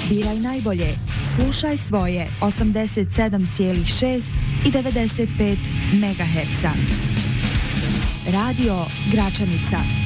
Biraj najbolje. Slušaj svoje 87,6 i 95 MHz. Radio Gračanica.